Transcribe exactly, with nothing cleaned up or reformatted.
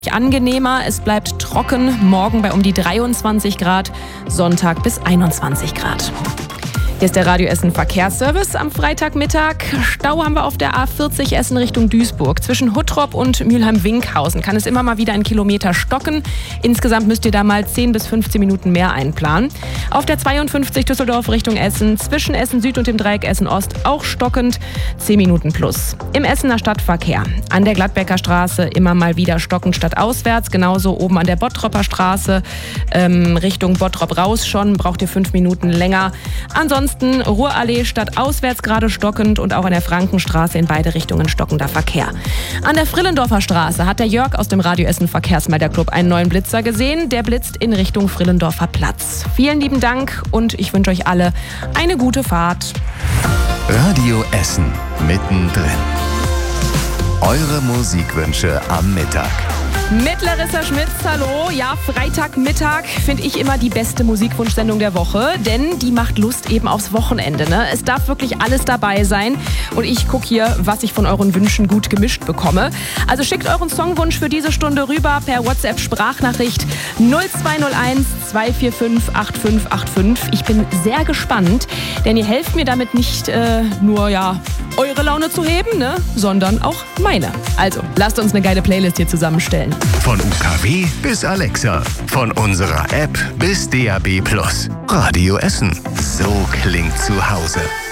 Angenehmer, es bleibt trocken, morgen bei um die dreiundzwanzig Grad, Sonntag bis einundzwanzig Grad. Hier ist der Radio Essen Verkehrsservice am Freitagmittag. Stau haben wir auf der A vierzig Essen Richtung Duisburg. Zwischen Huttrop und Mülheim-Winkhausen kann es immer mal wieder einen Kilometer stocken. Insgesamt müsst ihr da mal zehn bis fünfzehn Minuten mehr einplanen. Auf der zweiundfünfzig Düsseldorf Richtung Essen, zwischen Essen Süd und dem Dreieck Essen Ost auch stockend, zehn Minuten plus. Im Essener Stadtverkehr an der Gladbecker Straße immer mal wieder stockend stadtauswärts. Genauso oben an der Bottropper Straße ähm, Richtung Bottrop raus schon, braucht ihr fünf Minuten länger. Ansonsten Ruhrallee stadtauswärts gerade stockend und auch an der Frankenstraße in beide Richtungen stockender Verkehr. An der Frillendorfer Straße hat der Jörg aus dem Radio Essen Verkehrsmelderclub einen neuen Blitzer gesehen. Der blitzt in Richtung Frillendorfer Platz. Vielen lieben Dank und ich wünsche euch alle eine gute Fahrt. Radio Essen mittendrin. Eure Musikwünsche am Mittag. Mit Larissa Schmitz, hallo. Ja, Freitagmittag finde ich immer die beste Musikwunschsendung der Woche, denn die macht Lust eben aufs Wochenende. Ne? Es darf wirklich alles dabei sein und ich gucke hier, was ich von euren Wünschen gut gemischt bekomme. Also schickt euren Songwunsch für diese Stunde rüber per WhatsApp-Sprachnachricht null zwei null eins zwei vier fünf acht fünf acht fünf. Ich bin sehr gespannt, denn ihr helft mir damit nicht äh, nur ja eure Laune zu heben, ne? sondern auch meine. Also lasst uns eine geile Playlist hier zusammenstellen. Von U K W bis Alexa, von unserer App bis D A B plus. Radio Essen, so klingt zu Hause.